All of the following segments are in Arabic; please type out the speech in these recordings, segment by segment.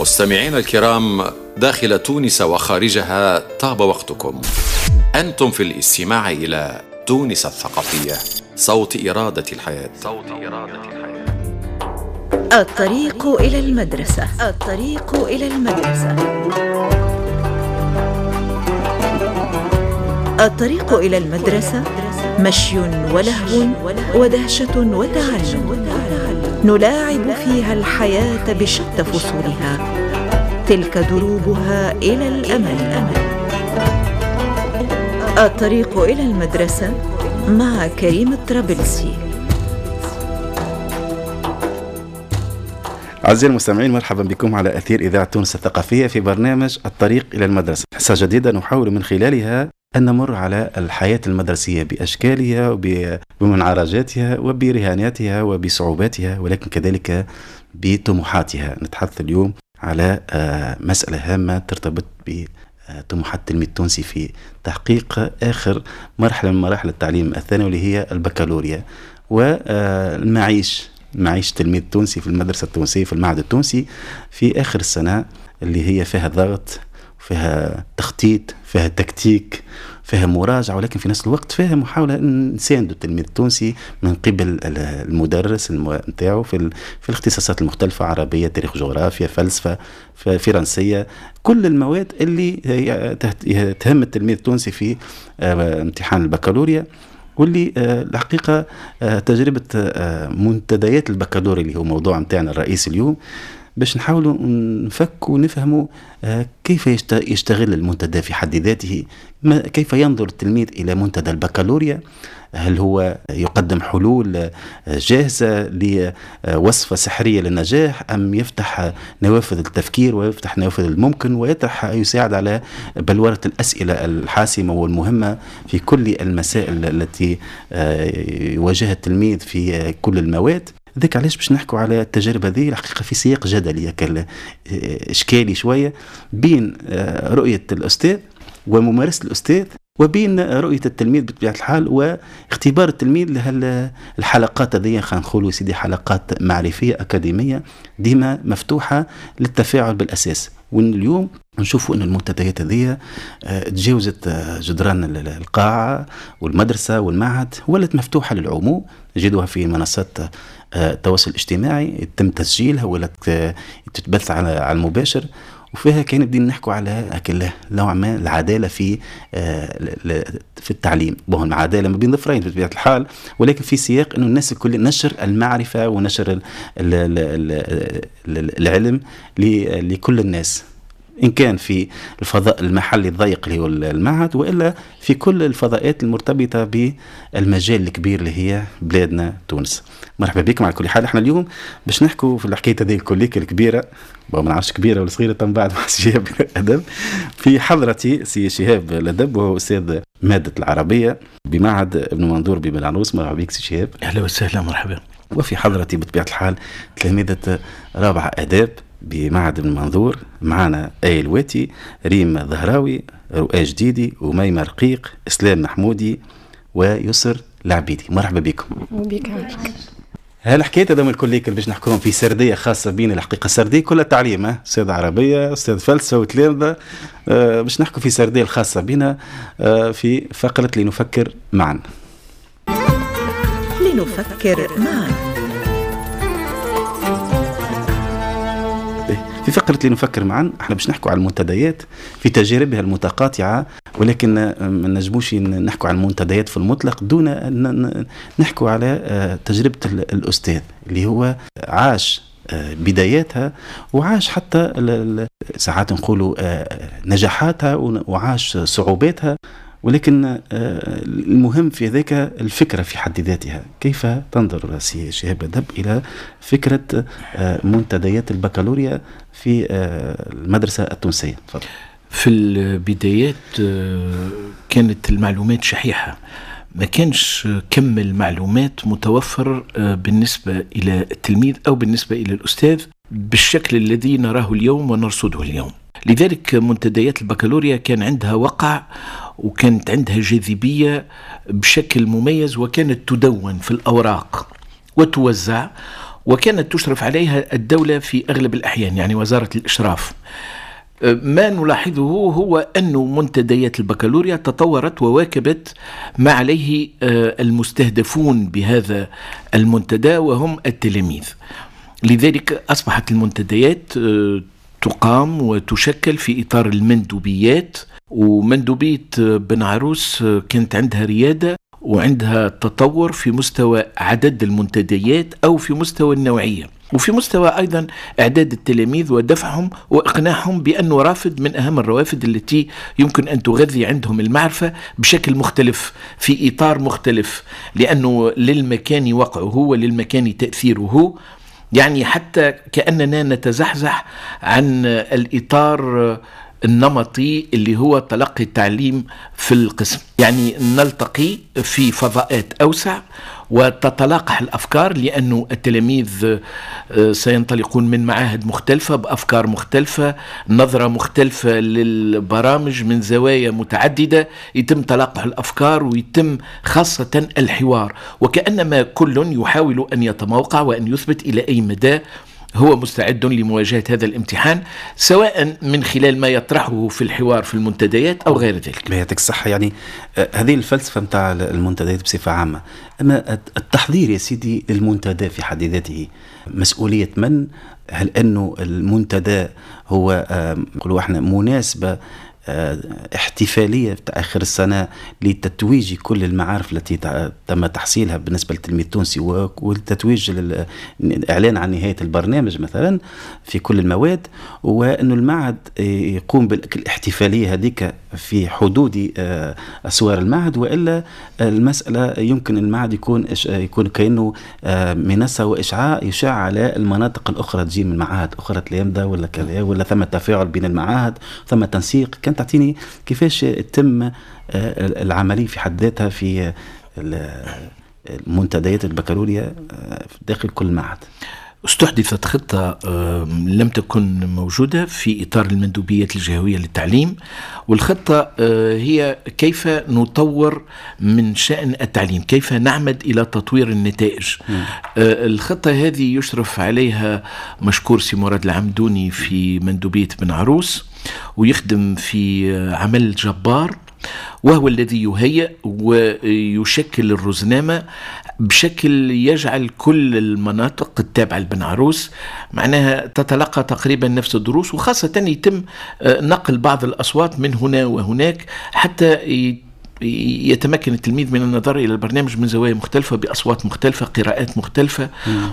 مستمعينا الكرام داخل تونس وخارجها، طاب وقتكم. أنتم في الاستماع إلى تونس الثقافية، صوت إرادة الحياة. الطريق إلى المدرسة. الطريق إلى المدرسة مشي ولهو ودهشة وتعلم، نلاعب فيها الحياة بشتى فصولها، تلك دروبها إلى الأمل. الطريق إلى المدرسة مع كريم الطرابلسي. أعزائي المستمعين، مرحبا بكم على أثير إذاعة تونس الثقافية في برنامج الطريق إلى المدرسة، حصة جديدة نحاول من خلالها أن نمر على الحياة المدرسية بأشكالها وبمنعرجاتها وبرهاناتها وبصعوباتها، ولكن كذلك بطموحاتها. نتحدث اليوم على مسألة هامة ترتبط بطموحات التلميذ التونسي في تحقيق آخر مرحلة من مراحل التعليم الثانوي، اللي هي البكالوريا، والمعيش التلميذ التونسي في المدرسة التونسية في المعهد التونسي في آخر السنة، اللي هي فيها ضغط، فيها تخطيط، فيها تكتيك، فيها مراجعة، ولكن في نفس الوقت فيها محاولة أن نساند التلميذ التونسي من قبل المدرس نتاعو في الاختصاصات المختلفة: عربية، تاريخ، جغرافيا، فلسفة، فرنسية، كل المواد اللي تهم التلميذ التونسي في امتحان البكالوريا، واللي الحقيقة تجربة منتديات البكالوريا اللي هو موضوع متاعنا الرئيسي اليوم، باش نحاولوا نفك ونفهموا كيف يشتغل المنتدى في حد ذاته، كيف ينظر التلميذ إلى منتدى البكالوريا. هل هو يقدم حلول جاهزة لوصفة سحرية للنجاح، أم يفتح نوافذ التفكير ويفتح نوافذ الممكن يساعد على بلورة الأسئلة الحاسمة والمهمة في كل المسائل التي يواجهها التلميذ في كل المواد؟ ذلك علاش باش نحكوا على التجربة ذي الحقيقة في سياق جدلي إشكالي شوية بين رؤية الأستاذ وممارسة الأستاذ، وبين رؤية التلميذ بطبيعة الحال واختبار التلميذ الحلقات هذه، خلينا نقولوا سيدي حلقات معرفية أكاديمية ديما مفتوحة للتفاعل بالأساس. واليوم نشوفوا أن المنتديات هذه تجاوزت جدران القاعة والمدرسة والمعهد، ولت مفتوحة للعموم، نجدها في منصات التواصل الاجتماعي، يتم تسجيلها ولا تتبث على المباشر، وفيها كان بدين نحكوا على نوع ما العدالة في التعليم. العدالة ما بين ضفرين بطبيعة الحال، ولكن في سياق أنه الناس الكل نشر المعرفة ونشر العلم لكل الناس، إن كان في الفضاء المحلي الضيق اللي هو المعهد، وإلا في كل الفضاءات المرتبطة بالمجال الكبير اللي هي بلادنا تونس. مرحبا بكم على كل حال. احنا اليوم باش نحكوا في الحكاية هذه الكلية الكبيرة، ما نعرفش كبيرة ولا صغيرة، بعد مع شهاب الأدب في حضرتي سي شهاب الأدب، وهو أستاذ مادة العربية بمعهد ابن منظور ببلعنوس. مرحبا بك سي شهاب. أهلا وسهلا، مرحبا. وفي حضرتي بطبيعة الحال تلاميذة رابعة آداب بمعهد ابن منظور، معنا آية الواتي، ريم ظهراوي، رؤى جديدي، وميمة رقيق، إسلام محمودي، ويسر العبيدي. مرحبا بكم. بك عارف. هالحكاية هذا من الكل باش نحكوهم في سردية خاصة بين الحقيقة سردية كلها تعليم، أستاذ عربية، أستاذ فلسفة وتلامذة، باش نحكوا في سردية الخاصة بنا في فقرة لنفكر معا. في فقرة لنفكر معا احنا باش نحكوا على المنتديات في تجاربها المتقاطعة، ولكن ما نجموش نحكوا على المنتديات في المطلق دون أن نحكوا على تجربة الأستاذ اللي هو عاش بداياتها وعاش حتى ساعات نقولوا نجاحاتها وعاش صعوباتها، ولكن المهم في ذلك الفكرة في حد ذاتها. كيف تنظر سي شهاب الأدب إلى فكرة منتديات البكالوريا في المدرسة التونسية؟ تفضل. في البدايات كانت المعلومات شحيحة، ما كانش كم المعلومات متوفر بالنسبة إلى التلميذ أو بالنسبة إلى الأستاذ بالشكل الذي نراه اليوم ونرصده اليوم. لذلك منتديات البكالوريا كان عندها وقع وكانت عندها جاذبية بشكل مميز، وكانت تدون في الأوراق وتوزع، وكانت تشرف عليها الدولة في أغلب الأحيان، يعني وزارة الإشراف. ما نلاحظه هو أن منتديات البكالوريا تطورت وواكبت ما عليه المستهدفون بهذا المنتدى وهم التلاميذ. لذلك أصبحت المنتديات تقام وتشكل في إطار المندوبيات، ومندوبية بن عروس كانت عندها ريادة وعندها تطور في مستوى عدد المنتديات أو في مستوى النوعية، وفي مستوى أيضا إعداد التلاميذ ودفعهم وإقناعهم بأنه رافد من أهم الروافد التي يمكن أن تغذي عندهم المعرفة بشكل مختلف في إطار مختلف، لأنه للمكان وقعه وللمكان تأثيره. يعني حتى كأننا نتزحزح عن الإطار النمطي اللي هو تلقي التعليم في القسم، يعني نلتقي في فضاءات أوسع وتتلاقح الأفكار، لأن التلاميذ سينطلقون من معاهد مختلفة بأفكار مختلفة، نظرة مختلفة للبرامج من زوايا متعددة، يتم تلاقح الأفكار ويتم خاصة الحوار، وكأنما كل يحاول أن يتموقع وأن يثبت إلى أي مدى هو مستعد لمواجهة هذا الامتحان، سواء من خلال ما يطرحه في الحوار في المنتديات أو غير ذلك. بيعطيك الصحة. يعني هذه الفلسفة متاع المنتديات بصفة عامة. أما التحضير يا سيدي للمنتدى في حد ذاته مسؤولية من؟ هل أنه المنتدى هو نقولوا احنا مناسبة احتفالية في آخر السنة لتتويج كل المعارف التي تم تحصيلها بالنسبة للتلميذ التونسي، والتتويج الإعلان عن نهاية البرنامج مثلا في كل المواد، وأنه المعهد يقوم بالاحتفالية هذيك في حدود أسوار المعهد، وإلا المسألة يمكن المعهد يكون كأنه منصة وإشعاع يشاع على المناطق الأخرى، تجي من معاهد أخرى تلامذة ولا كذا، ولا ثم تفاعل بين المعاهد، ثم تنسيق. كان تعطيني كيفاش تم العملية في حد ذاتها في المنتديات البكالوريا داخل كل معهد؟ استحدثت خطة لم تكن موجودة في إطار المندوبيات الجهوية للتعليم، والخطة هي كيف نطور من شأن التعليم، كيف نعمد إلى تطوير النتائج. الخطة هذه يشرف عليها مشكور سي مراد العمدوني في مندوبية بن عروس، ويخدم في عمل جبار، وهو الذي يهيئ ويشكل الرزنامة بشكل يجعل كل المناطق التابعة لبن عروس معناها تتلقى تقريبا نفس الدروس، وخاصة يتم نقل بعض الأصوات من هنا وهناك حتى يتمكن التلميذ من النظر إلى البرنامج من زوايا مختلفة بأصوات مختلفة، قراءات مختلفة.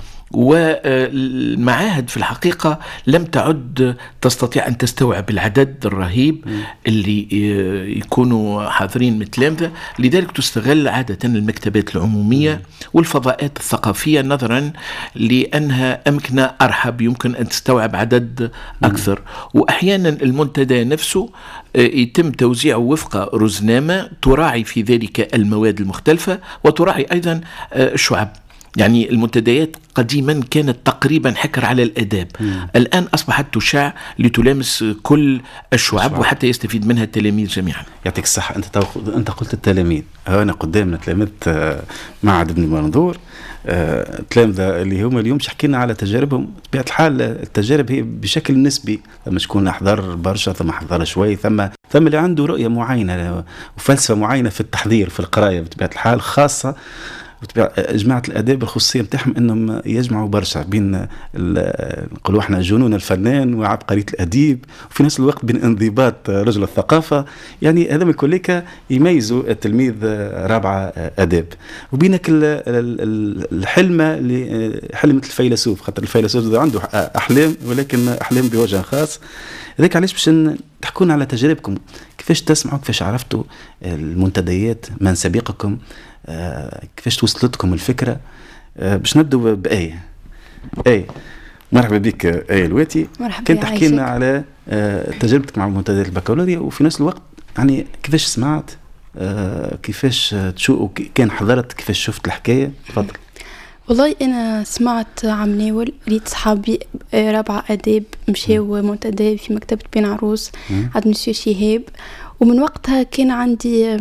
والمعاهد في الحقيقة لم تعد تستطيع أن تستوعب العدد الرهيب اللي يكونوا حاضرين من تلامذة، لذلك تستغل عادة المكتبات العمومية والفضاءات الثقافية نظرا لأنها أمكنة أرحب، يمكن أن تستوعب عدد أكثر. وأحيانا المنتدى نفسه يتم توزيعه وفق رزنامة تراعي في ذلك المواد المختلفة وتراعي أيضا الشعب. يعني المنتديات قديما كانت تقريبا حكر على الآداب، الآن أصبحت تشاع لتلامس كل الشعب وحتى يستفيد منها التلاميذ جميعا. يعطيك الصحة. أنت قلت التلاميذ، أنا قدامنا تلاميذ معهد ابن منظور، تلامذة اللي هم اليوم حكينا على تجاربهم. بطبيعة الحال التجارب هي بشكل نسبي، ثم شكون أحضر برشا ثم أحضر شوي، ثم اللي عنده رؤية معينة وفلسفة معينة في التحضير في القراية بطبيعة الحال، خاصة جماعة الآداب الخصوصية متاعهم أنهم يجمعوا برشا بين نقولوا احنا جنون الفنان وعبقرية الأديب، وفي نفس الوقت بين انضباط رجل الثقافة. يعني هذا من كلك يميزوا التلميذ رابعة آداب، وبينك الحلمة حلمة الفيلسوف، خاطر الفيلسوف عنده أحلام ولكن أحلام بوجه خاص. ذلك علاش باش تحكون على تجاربكم، كيفاش تسمعوا، كيفاش عرفتوا المنتديات، من سبقكم، كيفاش توصلتكم الفكرة. باش نبدو بآية. مرحبا بك آية الواتي. كنت تحكي لنا على تجربتك مع منتديات البكالوريا، وفي نفس الوقت يعني كيفاش سمعت، كيفاش تشوف، كان حضرت، كيفاش شفت الحكاية. تفضل. والله أنا سمعت عم ناول ريت صحابي رابعة آداب مشاو منتدى في مكتبة بن عروس عند مسيو شهاب، ومن وقتها كان عندي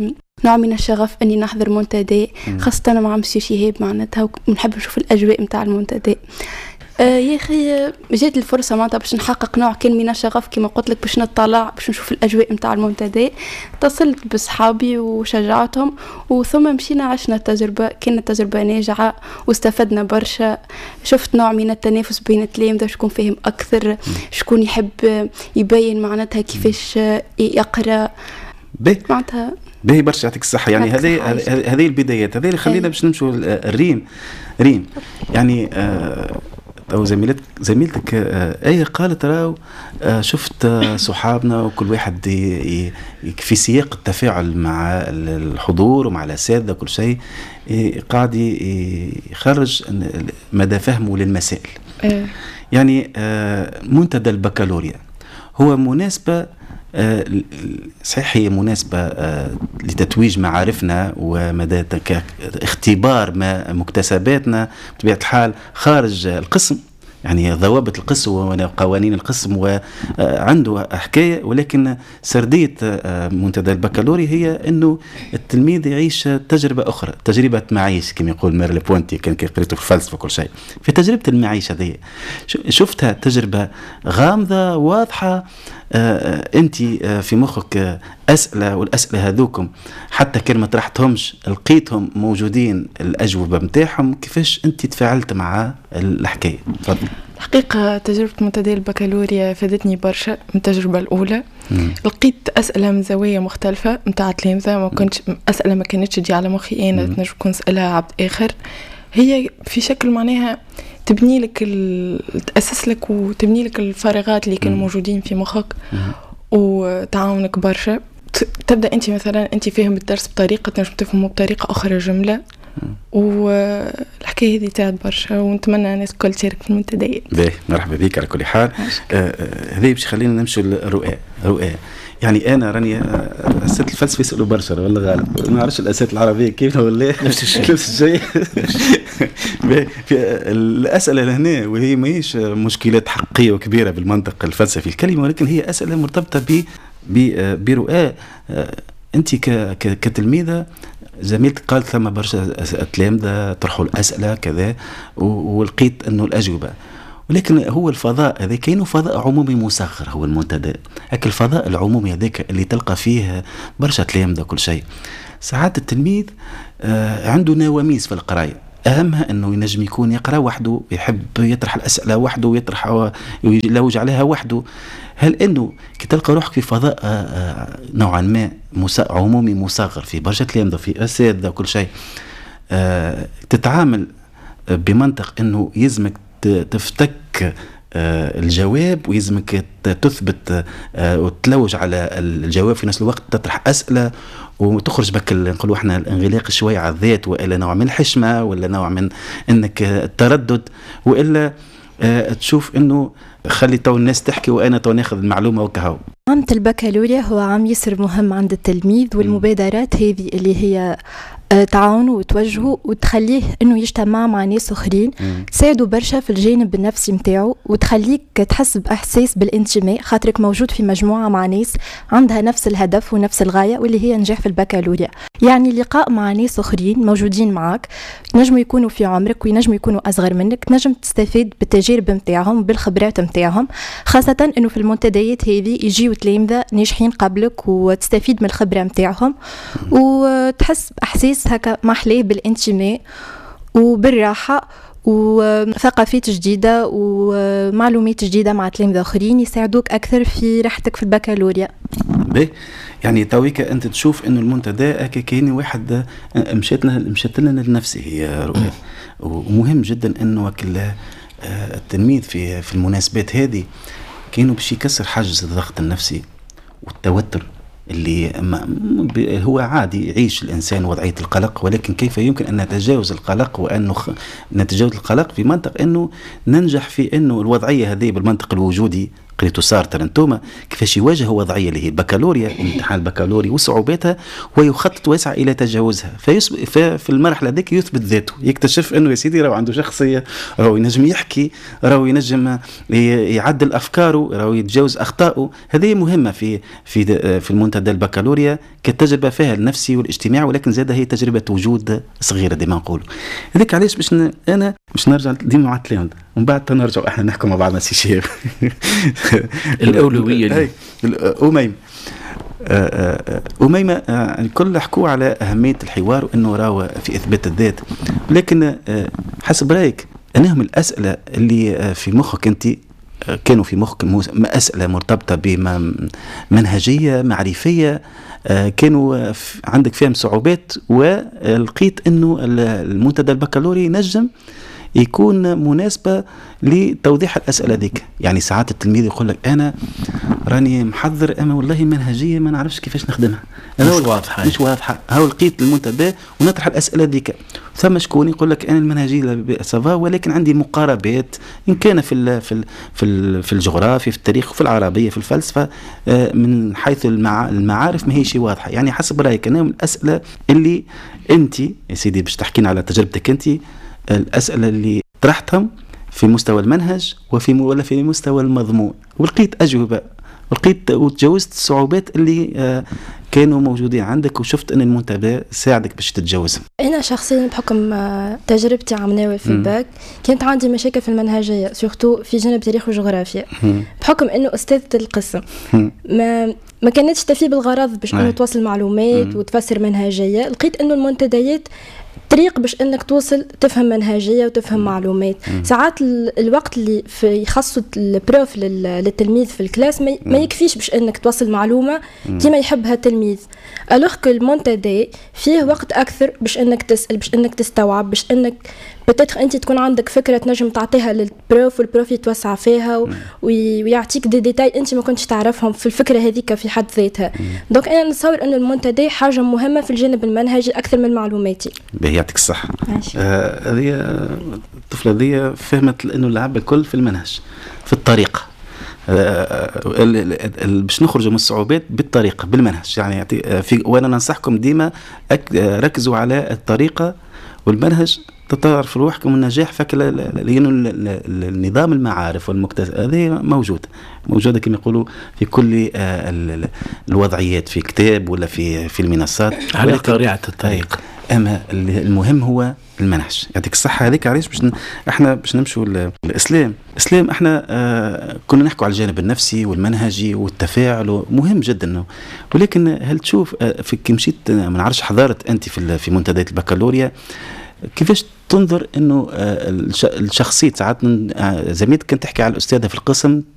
نوع من الشغف اني نحضر منتدى، خاصه مع مسيو شهاب معناتها، ونحب نشوف الاجواء نتاع المنتدى. يا اخي جات الفرصه معناتها باش نحقق نوع كان من الشغف كما قلت لك، باش نطلع باش نشوف الاجواء نتاع المنتدى. اتصلت بصحابي وشجعتهم، وثم مشينا عشنا التجربه، كانت تجربه ناجعه واستفدنا برشا. شفت نوع من التنافس بين التلامذه، شكون فاهم اكثر، شكون يحب يبين معناتها كيفاش يقرا معناتها. باهي برشا، يعطيك الصحة. يعني هذه البدايات، هذه اللي خلينا باش نمشوا الريم يعني أو زميلتك أي قالت راو شفت صحابنا وكل واحد في سياق التفاعل مع الحضور ومع الأساتذة وكل شيء قاعد يخرج مدى فهمه للمسائل. يعني منتدى البكالوريا هو مناسبة، صحيح هي مناسبة لتتويج معارفنا ومدى اختبار مكتسباتنا بطبيعة الحال خارج القسم، يعني ضوابط القسم وقوانين القسم وعنده حكاية. ولكن سردية منتدى البكالوري هي أنه التلميذ يعيش تجربة أخرى، تجربة معيش كما يقول ميرل بونتي كان قريته في الفلسفة وكل شيء. في تجربة المعيش هذه شفتها تجربة غامضة واضحة. أنت في مخك أسئلة، والأسئلة هذوكم حتى كان ما طرحتهمش لقيتهم موجودين الأجوبة متاعهم. كيفاش أنت تفاعلت مع الحكاية؟ تفضل. الحقيقة تجربة منتدى البكالوريا فادتني برشا. من التجربة الأولى لقيت أسئلة من زوايا مختلفة متاع تلامذة، ما كنتش أسئلة ما كانتش تجي على مخي أنا، تنجم كون سألها عبد آخر. هي في شكل معناها تبني لك تأسس لك وتبني لك الفراغات اللي كانوا موجودين في مخك وتعاونك برشا. تبدأ أنت مثلا أنت فاهم الدرس بطريقة تنجم تفهمه بطريقة أخرى جملة، والحكاية هذه تعد برشا، ونتمنى الناس الكل تشارك في المنتديات. مرحبا بك على كل حال. هذه باش خلينا نمشوا للرؤى. يعني انا راني اسات الفلسفه يسالوا برشا ولا غالب، ما نعرفش الاسات العربيه كيف ولا نفس الشيء. الاسئله لهنا وهي ماهيش مشكلات حقيقيه وكبيره بالمنطق الفلسفي الكلمه، ولكن هي اسئله مرتبطه برؤى. انت كتلميذه زميلتك قالت ثم برشا تلامذة طرحوا الاسئله كذا ولقيت انه الاجوبه، ولكن هو الفضاء هذا كاينه فضاء عمومي مصغر هو المنتدى. هكا الفضاء العمومي هذاك اللي تلقى فيه برشا تلامذة كل شيء. ساعات التلميذ عنده نواميس في القرايه، اهمها انه ينجم يكون يقرا وحده، يحب يطرح الاسئله وحده ويطرح ويلوج عليها وحده. هل انه كي تلقى روحك في فضاء نوعا ما عمومي مصغر في برشا تلامذة في اساتذه وكل شيء، تتعامل بمنطق انه يلزمك تفتك الجواب ويلزمك تثبت وتلوج على الجواب في نفس الوقت، تطرح أسئلة وتخرج بك نقولوا احنا الانغلاق شوية على الذات، وإلا نوع من الحشمة، ولا نوع من انك التردد، وإلا تشوف انه خلي تو الناس تحكي وانا تو ناخذ المعلومة وكهو. عام البكالوريا هو عام يسر مهم عند التلميذ، والمبادرات هذه اللي هي تعاونه وتوجهه وتخليه انه يجتمع مع ناس اخرين تساعده برشا في الجانب النفسي متاعه، وتخليك تحس باحساس بالانتماء خاطرك موجود في مجموعه مع ناس عندها نفس الهدف ونفس الغايه واللي هي نجاح في البكالوريا. يعني لقاء مع ناس اخرين موجودين معك، نجموا يكونوا في عمرك وينجموا يكونوا اصغر منك، نجم تستفيد بالتجارب متاعهم وبالخبرات متاعهم، خاصه انه في المنتديات هذه يجيو تلامذة ناجحين قبلك وتستفيد من الخبره متاعهم وتحس باحساس هكا محلاه بالانتماء وبالراحه وثقافات جديده ومعلومات جديده مع تلامذة اخرين يساعدوك اكثر في راحتك في البكالوريا. يعني تويك انت تشوف انه المنتدى كاين واحد مشات لنا لنفسه هي رؤية، ومهم جدا انه التلميذ في المناسبات هذه كانوا باش يكسر حاجز الضغط النفسي والتوتر اللي هو عادي يعيش الإنسان وضعية القلق، ولكن كيف يمكن أن نتجاوز القلق، وأنه نتجاوز القلق في منطق أنه ننجح في أنه الوضعية هذه بالمنطق الوجودي قريتوا سارتر انتوما كيفاش يواجه وضعيه اللي هي البكالوريا، امتحان البكالوريا وصعوباتها، ويخطط ويسعى الى تجاوزها. في المرحله ذيك يثبت ذاته، يكتشف انه يا سيدي راهو عنده شخصيه، راهو ينجم يحكي، راهو ينجم يعدل افكاره، راهو يتجاوز اخطائه. هذه مهمه في المنتدى البكالوريا كتجربه فيها النفسي والاجتماعي، ولكن زاد هي تجربه وجود صغيره ديما نقولوا. هذيك علاش انا باش نرجع ديما مع الكلام ومن بعد تنرجعوا احنا نحكوا مع بعضنا سي شيخ. الاولويه أميمة الكل حكوا على أهمية الحوار وأنه راهو في إثبات الذات، لكن حسب رأيك أنهم الأسئلة اللي في مخك أنت كانوا في مخك أسئلة مرتبطة بمنهجية معرفية، كانوا عندك فيهم صعوبات، ولقيت أنه المنتدى البكالوري نجم يكون مناسبة لتوضيح الأسئلة ذيك. يعني ساعات التلميذ يقول لك أنا راني محضر أما والله منهجية ما نعرفش كيفاش نخدمها، مش واضحة. هاو لقيت المنتدى ونطرح الأسئلة ذيك. ثم شكون يقول لك أنا المنهجية سافا، ولكن عندي مقاربات إن كان في الجغرافيا، في التاريخ، في العربية، في الفلسفة، من حيث المعارف ما هيش واضحة. يعني حسب رأيك أنا من الأسئلة اللي أنت يا سيدي باش تحكينا على تجربتك أنت، الأسئلة اللي طرحتهم في مستوى المنهج ولا في مستوى المضمون، ولقيت أجوبة، وتجاوزت الصعوبات اللي كانوا موجودين عندك، وشفت أن المنتدى ساعدك باش تتجاوزهم. أنا شخصيا بحكم تجربتي عم ناوي في الباك كانت عندي مشاكل في المنهجية، سورتو في جانب تاريخ وجغرافيا، بحكم أنه أستاذة القسم ما كانتش تفي بالغرض باش أنه توصل معلومات وتفسر منهجية. لقيت أنه المنتديات طريق باش انك توصل تفهم منهجيه وتفهم معلومات. ساعات الوقت اللي يخصص البروف للتلميذ في الكلاس ما يكفيش باش انك توصل معلومه كما يحبها التلميذ، الوغ كو المونتادي فيه وقت اكثر باش انك تسال، باش انك تستوعب، باش انك بتاتخ انت تكون عندك فكره تنجم تعطيها للبروف والبروف يتوسع فيها ويعطيك دي ديتاي انت ما كنتش تعرفهم في الفكره هذيك في حد ذاتها. دونك انا نتصور انه المونتادي حاجه مهمه في الجانب المنهجي اكثر من المعلوماتي. يعطيك الصحه. هذه الطفله ذي فهمت انه اللعب الكل في المنهج، في الطريقه، باش نخرجوا من الصعوبات بالطريقه بالمنهج. يعني وانا ننصحكم ديما ركزوا على الطريقه والمنهج، تعرف روحكم النجاح لأنه النظام المعارف والمكتسب هذه موجودة كما يقولوا في كل الوضعيات، في كتاب ولا في المنصات على طريقة الطريق. أما المهم هو المنهج. يعطيك الصحة. هذيك علاش احنا باش نمشوا الإسلام احنا كنا نحكوا على الجانب النفسي والمنهجي والتفاعل، مهم جدا. ولكن هل تشوف كي مشيت ما نعرفش حضرت أنت في منتديات البكالوريا كيفاش تنظر انه الشخصيه؟ ساعات زميلتك كانت تحكي على الاستاذه في القسم